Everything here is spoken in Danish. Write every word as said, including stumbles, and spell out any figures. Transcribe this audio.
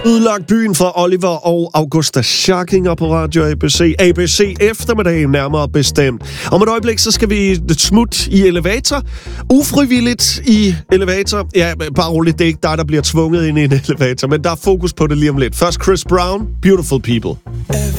Ødelagt byen fra Oliver og Augusta Scharkinger på Radio A B C. A B C eftermiddagen nærmere bestemt. Om et øjeblik, så skal vi et smut i elevator. Ufrivilligt i elevator. Ja, bare roligt, det er ikke dig, der bliver tvunget ind i en elevator, men der er fokus på det lige om lidt. Først Chris Brown, Beautiful People.